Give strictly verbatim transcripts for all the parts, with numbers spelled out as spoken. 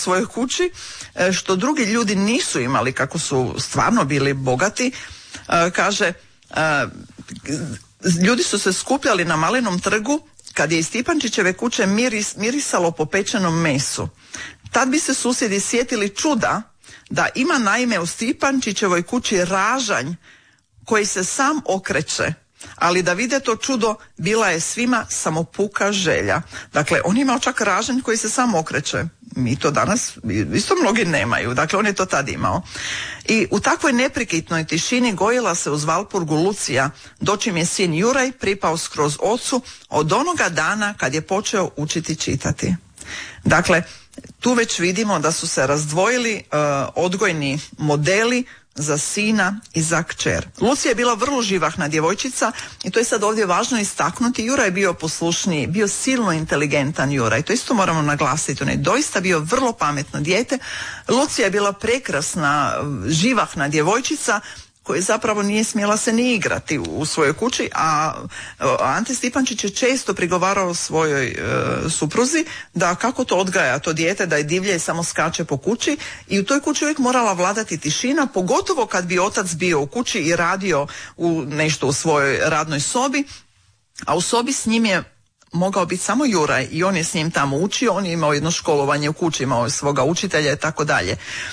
svojoj kući, što drugi ljudi nisu imali kako su stvarno bili bogati. Kaže, ljudi su se skupljali na Malenom trgu kad je iz Stipančićeve kuće miris, mirisalo po pečenom mesu. Tad bi se susjedi sjetili čuda da ima naime u Stipančićevoj kući ražanj koji se sam okreće, ali da vide to čudo bila je svima samo puka želja. Dakle, on imao čak ražanj koji se sam okreće. Mi to danas isto mnogi nemaju. Dakle, on je to tad imao. I u takvoj neprekitnoj tišini gojila se uz Valpurgu Lucija, dočim je sin Juraj pripao skroz ocu od onoga dana kad je počeo učiti čitati. Dakle, tu već vidimo da su se razdvojili uh, odgojni modeli za sina i za kćer. Lucija je bila vrlo živahna djevojčica i to je sad ovdje važno istaknuti. Juraj je bio poslušniji, bio silno inteligentan Juraj. To isto moramo naglasiti. On je doista bio vrlo pametno dijete. Lucija je bila prekrasna, živahna djevojčica koja zapravo nije smjela se ni igrati u, u svojoj kući, a Ante Stipančić je često prigovarao svojoj e, supruzi da kako to odgaja to dijete, da je divlje i samo skače po kući, i u toj kući uvijek morala vladati tišina, pogotovo kad bi otac bio u kući i radio u nešto u svojoj radnoj sobi, a u sobi s njim je mogao biti samo Juraj i on je s njim tamo učio, on je imao jedno školovanje u kući, imao je svoga učitelja i tako dalje.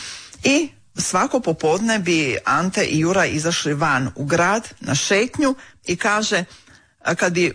I svako popodne bi Ante i Juraj izašli van u grad na šetnju i kaže, kad bi e,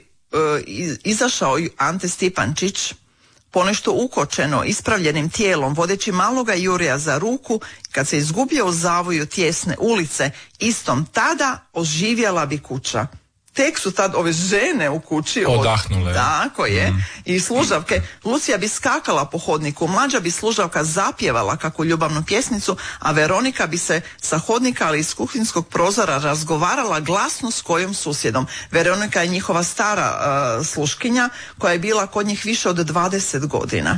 izašao Ante Stipančić ponešto ukočeno, ispravljenim tijelom, vodeći maloga Jurija za ruku, kad se izgubio u zavoju tjesne ulice, istom tada oživjela bi kuća. Tek su tad ove žene u kući odahnule. Tako je. Mm. I služavke. Lucija bi skakala po hodniku, mlađa bi služavka zapjevala kakvu ljubavnu pjesnicu, a Veronika bi se sa hodnika, ali iz kuhinskog prozora razgovarala glasno s kojom susjedom. Veronika je njihova stara uh, sluškinja koja je bila kod njih više od dvadeset godina.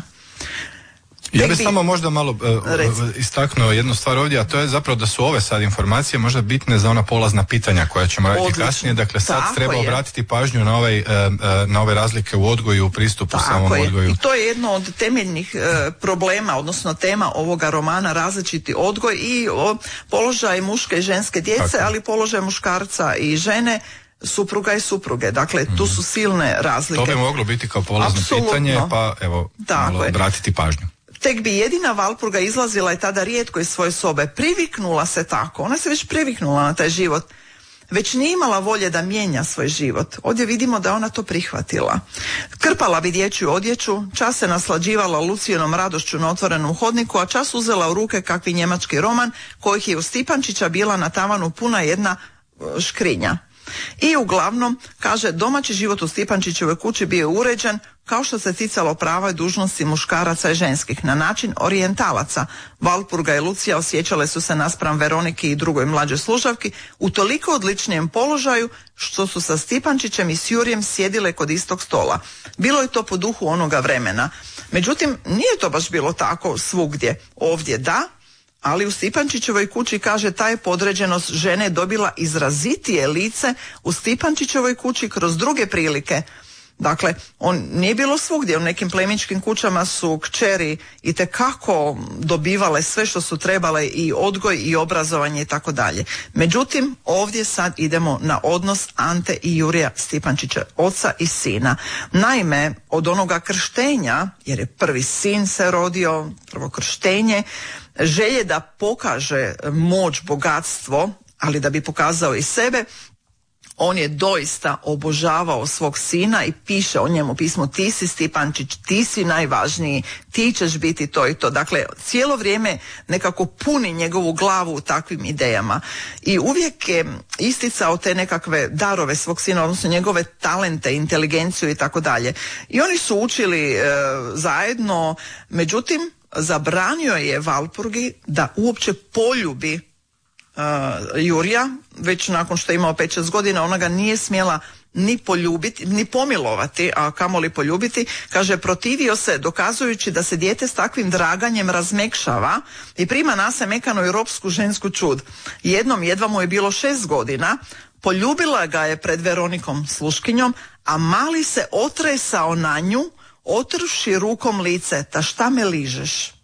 Ja bih samo možda malo uh, istaknuo jednu stvar ovdje, a to je zapravo da su ove sad informacije možda bitne za ona polazna pitanja koja ćemo raditi kasnije. Dakle, sad tako treba je. obratiti pažnju na, ovaj, uh, na ove razlike u odgoju, u pristupu tako samom je. odgoju. I to je jedno od temeljnih uh, problema, odnosno tema ovoga romana, različiti odgoj i o, položaj muške i ženske djece, tako. ali položaj muškarca i žene, supruga i supruge. Dakle, tu su silne razlike. To bi moglo biti kao polazno Apsolutno. pitanje, pa evo, tako malo je. obratiti pažnju. Tek bi jedina Valpurga izlazila je tada rijetko iz svoje sobe. Priviknula se tako. Ona se već priviknula na taj život. Već nije imala volje da mijenja svoj život. Ovdje vidimo da ona to prihvatila. Krpala bi dječju odjeću, čas se naslađivala Lucijinom radošću na otvorenom hodniku, a čas uzela u ruke kakvi njemački roman, kojih je u Stipančića bila na tavanu puna jedna škrinja. I uglavnom, kaže, domaći život u Stipančićevoj kući bio uređen kao što se ticalo prava i dužnosti muškaraca i ženskih, na način orijentalaca. Valpurga i Lucija osjećale su se naspram Veroniki i drugoj mlađoj služavki u toliko odličnijem položaju što su sa Stipančićem i s Jurijem sjedile kod istog stola. Bilo je to po duhu onoga vremena. Međutim, nije to baš bilo tako svugdje. Ovdje da, ali u Stipančićevoj kući, kaže, ta je podređenost žene dobila izrazitije lice u Stipančićevoj kući kroz druge prilike. Dakle, on nije bilo svugdje. U nekim plemićkim kućama su kćeri itekako dobivale sve što su trebale, i odgoj i obrazovanje i tako dalje. Međutim, ovdje sad idemo na odnos Ante i Jurija Stipančića, oca i sina. Naime, od onoga krštenja, jer je prvi sin se rodio, prvo krštenje, želje da pokaže moć, bogatstvo, ali da bi pokazao i sebe, on je doista obožavao svog sina i piše o njemu pismo: ti si Stipančić, ti si najvažniji, ti ćeš biti to i to. Dakle, cijelo vrijeme nekako puni njegovu glavu u takvim idejama i uvijek je isticao te nekakve darove svog sina, odnosno njegove talente, inteligenciju i tako dalje. I oni su učili e, zajedno, međutim zabranio je Valpurgi da uopće poljubi uh, Jurija, već nakon što je imao pet šest godina. Ona ga nije smjela ni poljubiti, ni pomilovati, a kamoli poljubiti. Kaže, protivio se, dokazujući da se dijete s takvim draganjem razmekšava i prima na se mekanu i ropsku žensku čud. Jednom, jedva mu je bilo šest godina, poljubila ga je pred Veronikom sluškinjom, a mali se otresao na nju, otrši rukom lice: ta šta me ližeš?